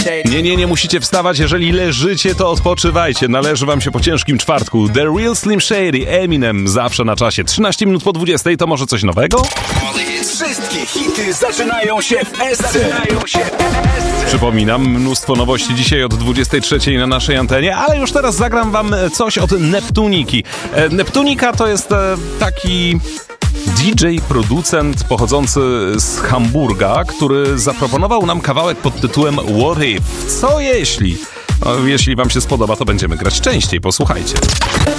Nie musicie wstawać, jeżeli leżycie, to odpoczywajcie. Należy wam się po ciężkim czwartku. The Real Slim Shady, Eminem, zawsze na czasie. 13 minut po 20, to może coś nowego? Wszystkie hity zaczynają się w SC. Przypominam, mnóstwo nowości dzisiaj od 23 na naszej antenie, ale już teraz zagram wam coś od Neptuniki. Neptunika to jest taki DJ, producent pochodzący z Hamburga, który zaproponował nam kawałek pod tytułem What If? Co jeśli? No, jeśli wam się spodoba, to będziemy grać częściej, posłuchajcie.